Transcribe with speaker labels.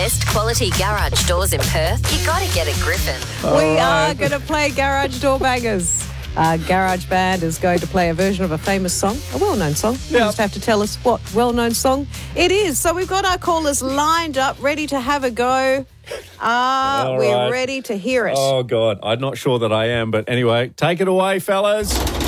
Speaker 1: best quality garage doors in Perth, you got to get a Griffin.
Speaker 2: We are going to play Garage Door Bangers. Garage Band is going to play a version of a famous song, a well-known song. You just have to tell us what well-known song it is. So we've got our callers lined up, ready to have a go. We're ready to hear it.
Speaker 3: Oh, God. I'm not sure that I am, but anyway, take it away, fellas.